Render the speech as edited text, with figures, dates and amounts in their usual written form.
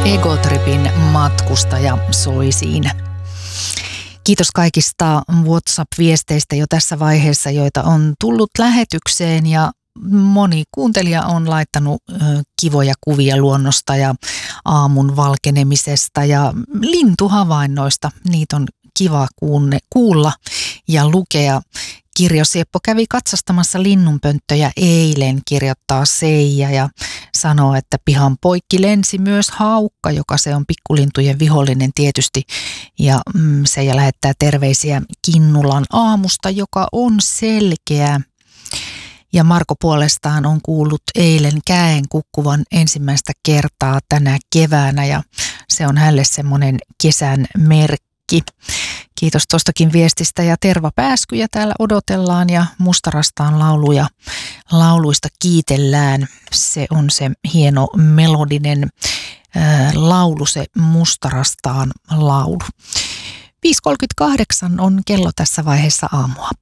Egotripin matkustaja soi siinä. Kiitos kaikista WhatsApp-viesteistä jo tässä vaiheessa, joita on tullut lähetykseen, ja moni kuuntelija on laittanut kivoja kuvia luonnosta ja aamun valkenemisesta ja lintuhavainnoista. Niitä on kiva kuulla ja lukea. Kirjo Seppo kävi katsastamassa linnunpönttöjä eilen, kirjoittaa Seija, ja sanoo, että pihan poikki lensi myös haukka, joka se on pikkulintujen vihollinen tietysti. Ja Seija lähettää terveisiä Kinnulan aamusta, joka on selkeä. Ja Marko puolestaan on kuullut eilen käen kukkuvan ensimmäistä kertaa tänä keväänä, ja se on hänelle semmoinen kesän merkki. Kiitos tuostakin viestistä, ja tervapääskyjä täällä odotellaan ja Mustarastaan lauluista kiitellään. Se on se hieno melodinen laulu, se Mustarastaan laulu. 5.38 on kello tässä vaiheessa aamua.